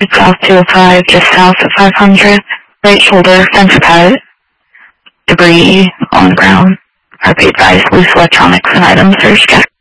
South 205, just south of 500. Right shoulder, fence cut. Debris on the ground. RP advised, loose electronics and items. Search check.